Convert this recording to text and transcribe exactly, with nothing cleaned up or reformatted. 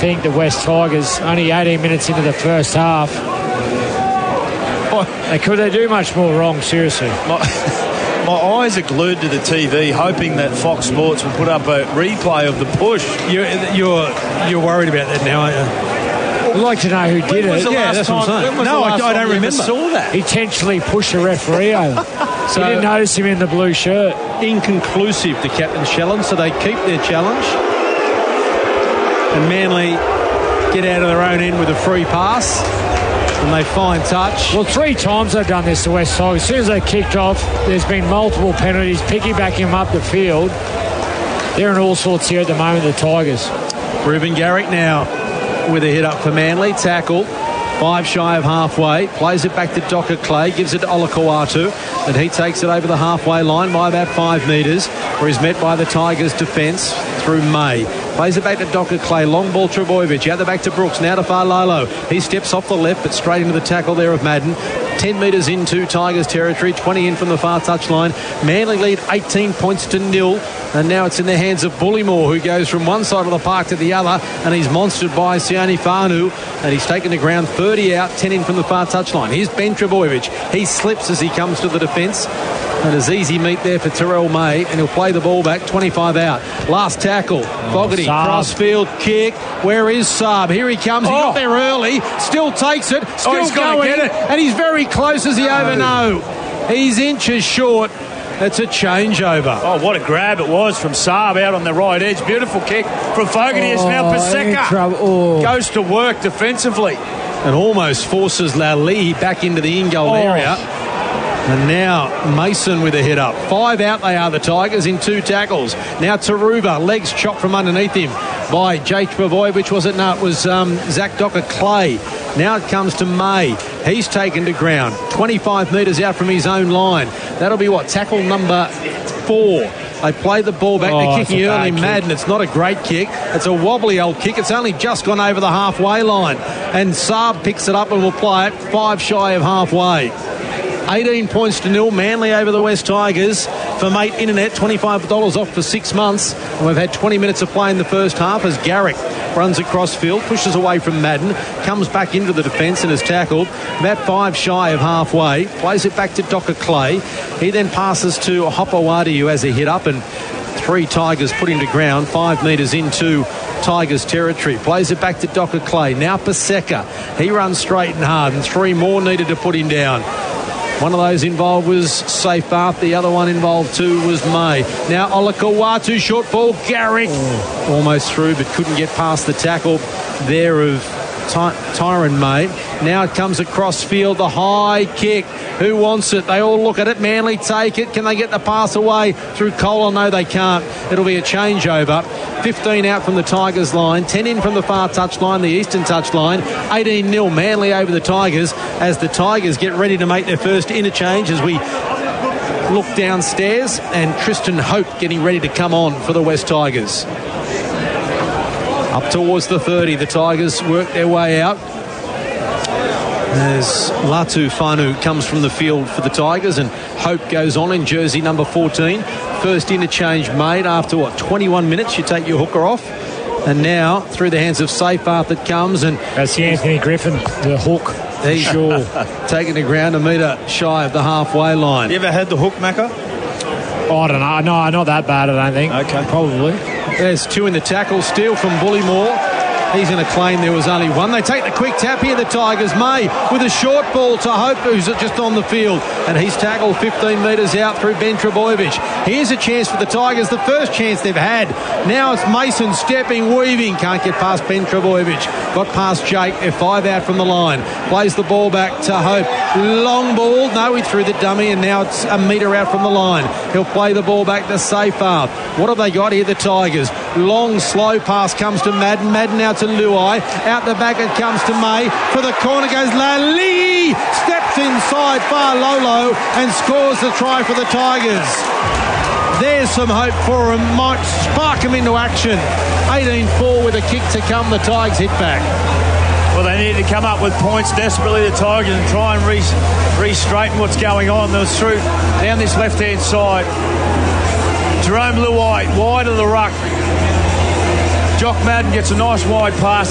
think the West Tigers, only eighteen minutes into the first half, they could they do much more wrong, seriously. My, my eyes are glued to the T V, hoping that Fox Sports will put up a replay of the push. You're, you're, you're worried about that now, aren't you? I'd like to know who did When was it. the Yeah, last that's what I'm time- saying. when was No, the I- last I don't time you ever remember. saw that. He intentionally pushed the referee over. So- You didn't notice him in the blue shirt. Inconclusive to Captain Shellen, so they keep their challenge. And Manly get out of their own end with a free pass. And they find touch. Well, three times they've done this to West Tigers. As soon as they kicked off, there's been multiple penalties, piggybacking them up the field. They're in all sorts here at the moment, the Tigers. Ruben Garrick now with a hit up for Manly. Tackle. Five shy of halfway. Plays it back to Docker Clay. Gives it to Olakau'atu. And he takes it over the halfway line by about five metres, where he's met by the Tigers' defence through May. Plays it back to Docker Clay. Long ball Trebojevic. Out the back to Brooks. Now to Farlolo. He steps off the left, but straight into the tackle there of Madden. ten metres into Tigers territory. twenty in from the far touchline. Manly lead eighteen points to nil. And now it's in the hands of Bullymore, who goes from one side of the park to the other, and he's monstered by Sione Fanu, and he's taken the ground thirty out, ten in from the far touchline. Here's Ben Trebojevic. He slips as he comes to the defence. And it's easy meat there for Terrell May, and he'll play the ball back, twenty-five out. Last tackle, Fogarty, Saab. crossfield kick. Where is Saab? Here he comes. He Oh. got there early, still takes it, still he's gotta going, get it. and he's very close as he over no. He's inches short. It's a changeover. Oh, what a grab it was from Saab out on the right edge. Beautiful kick from Fogarty. It's now in Paseka. trouble. Oh. Goes to work defensively. And almost forces Lali back into the in-goal Oh. area. And now Mason with a hit up. Five out they are, the Tigers, in two tackles. Now Taruva, legs chopped from underneath him by Jake Trebojevic, was it? No, it was um, Zach Docker Clay. Now it comes to May. He's taken to ground. twenty-five metres out from his own line. That'll be what? Tackle number four. They play the ball back. Oh, They're it's kicking a bad early. kick. Madden. It's not a great kick. It's a wobbly old kick. It's only just gone over the halfway line. And Saab picks it up and will play it five shy of halfway. eighteen points to nil. Manly over the West Tigers. For Mate Internet, twenty-five dollars off for six months. And we've had twenty minutes of play in the first half as Garrick runs across field, pushes away from Madden, comes back into the defence and is tackled. About five shy of halfway. Plays it back to Docker Clay. He then passes to Hopewadi, who has a hit up, and three Tigers put him to ground, five metres into Tigers territory. Plays it back to Docker Clay. Now Paseka. He runs straight and hard, and three more needed to put him down. One of those involved was Safe Bath. The other one involved too was May. Now Olakau'atu, short ball. Garrick oh. almost through, but couldn't get past the tackle there of Ty- Tyron May. Now it comes across field. The high kick. Who wants it? They all look at it. Manly take it. Can they get the pass away through Kohler? No, they can't. It'll be a changeover. fifteen out from the Tigers line. ten in from the far touch line, the eastern touch line. eighteen nil Manly over the Tigers as the Tigers get ready to make their first interchange as we look downstairs, and Tristan Hope getting ready to come on for the West Tigers. Up towards the thirty, the Tigers work their way out as Latu Fanu comes from the field for the Tigers, and Hope goes on in jersey number fourteen. First interchange made after, what, twenty-one minutes. You take your hooker off. And now, through the hands of Seyfarth it comes, and That's the Anthony Griffin, the hook. he's Sure. taking the ground a metre shy of the halfway line. You ever had the hook, Macca? Oh, I don't know. No, not that bad, I don't think. Okay. Probably. There's two in the tackle. Steal from Bullymore. He's going to claim there was only one. They take the quick tap here, the Tigers. May with a short ball to Hope, who's just on the field. And he's tackled fifteen metres out through Ben Trebojevic. Here's a chance for the Tigers, the first chance they've had. Now it's Mason stepping, weaving. Can't get past Ben Trebojevic. Got past Jake. They're five out from the line. Plays the ball back to Hope. Long ball. No, he threw the dummy, and now it's a metre out from the line. He'll play the ball back to Seyfarth. What have they got here, the Tigers? Long, slow pass comes to Madden. Madden out to Luai. Out the back it comes to May. For the corner goes Lali. Steps inside Farlolo and scores the try for the Tigers. There's some hope for him. Might spark him into action. eighteen four with a kick to come. The Tigers hit back. Well, they need to come up with points desperately, the Tigers, and try and re- re-straighten what's going on. They're through down this left-hand side. Jerome Luai, wide of the ruck. Jock Madden gets a nice wide pass.